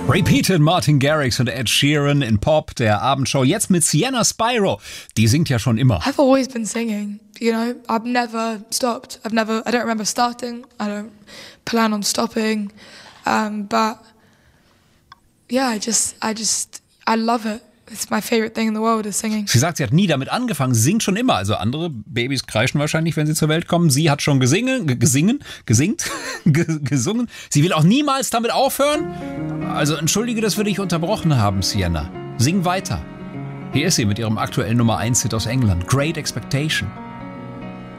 Repeated Martin Garrix und Ed Sheeran in Pop, der Abendshow. Jetzt mit Sienna Spyro. Die singt ja schon immer. I've always been singing, you know. I've never stopped. I don't remember starting. I don't plan on stopping. But yeah, I love it. It's my favorite thing in the world is singing. Sie sagt, sie hat nie damit angefangen, sie singt schon immer. Also andere Babys kreischen wahrscheinlich, wenn sie zur Welt kommen. Sie hat schon gesungen. Sie will auch niemals damit aufhören. Also entschuldige, dass wir dich unterbrochen haben, Sienna. Sing weiter. Hier ist sie mit ihrem aktuellen Nummer 1-Hit aus England, Great Expectation.